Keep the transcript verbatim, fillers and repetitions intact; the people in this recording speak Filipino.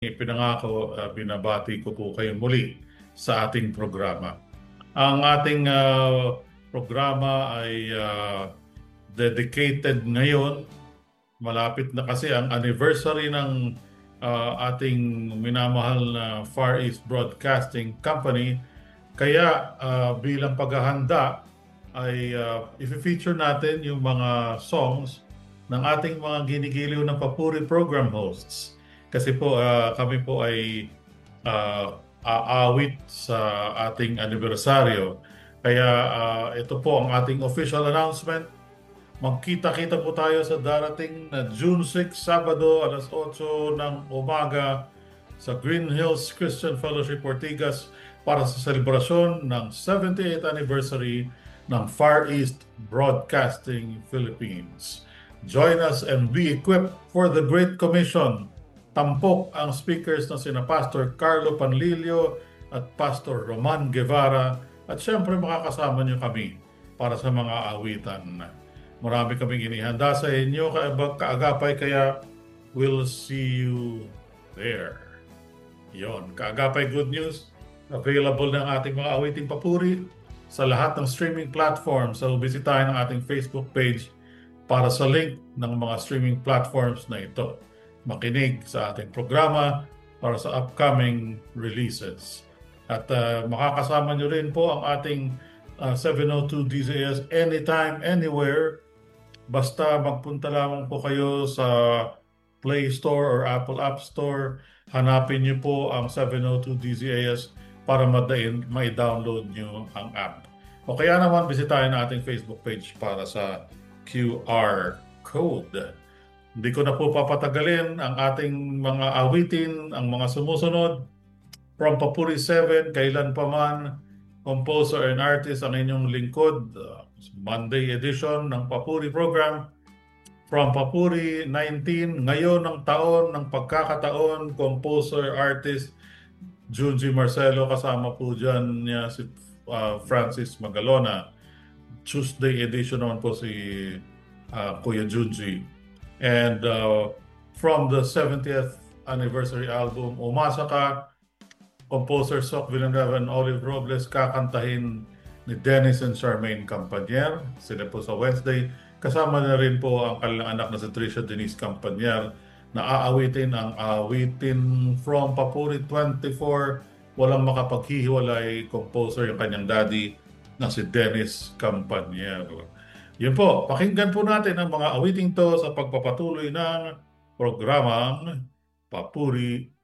Ipinangako, uh, binabati ko po kayo muli sa ating programa. Ang ating uh, programa ay uh, dedicated ngayon. Malapit na kasi ang anniversary ng uh, ating minamahal na Far East Broadcasting Company. Kaya uh, bilang paghahanda ay uh, i-feature natin yung mga songs ng ating mga ginigiliw ng papuri program hosts. Kasi po uh, kami po ay uh, aawit sa ating anibersaryo. Kaya uh, ito po ang ating official announcement. Magkita-kita po tayo sa darating na June sixth, Sabado, alas otso ng umaga sa Green Hills Christian Fellowship Ortigas para sa selebrasyon ng seventieth anniversary ng Far East Broadcasting Philippines. Join us and be equipped for the Great Commission. Tampok ang speakers na sina Pastor Carlo Panlilio at Pastor Roman Guevara at syempre makakasama niyo kami para sa mga awitan. Marami kaming inihanda sa inyo kaagapay kaya we'll see you there. Yon, kaagapay good news. Available ng ating mga awiting papuri sa lahat ng streaming platforms. So bisitahin ang ating Facebook page para sa link ng mga streaming platforms na ito. Makinig sa ating programa para sa upcoming releases. At uh, makakasama nyo rin po ang ating uh, seven oh two D Z S anytime, anywhere. Basta magpunta lamang po kayo sa Play Store or Apple App Store. Hanapin nyo po ang seven oh two D Z S para madain, mai-download nyo ang app. O kaya naman bisitahin ang ating Facebook page para sa Q R code. Hindi ko na po papatagalin ang ating mga awitin, ang mga sumusunod. From Papuri seven, kailan pa man, composer and artist ang inyong lingkod. Uh, Monday edition ng Papuri program. From Papuri nineteen, ngayon ng taon, ng pagkakataon, composer, artist, Junji Marcelo, kasama po dyan niya si uh, Francis Magalona. Tuesday edition naman po si uh, Kuya Junji. And uh, from the seventieth anniversary album, Umasa Ka, composer Sok Villanueva and Olive Robles, kakantahin ni Dennis and Charmaine Campanier. Sila po sa Wednesday. Kasama na rin po ang kanilang anak na si Tricia Denise Campanier na aawitin ang awitin from Papuri twenty-four. Walang makapaghihiwalay, composer yung kanyang daddy na si Dennis Campanier. Yun po, pakinggan po natin ang mga awiting to sa pagpapatuloy ng programang Papuri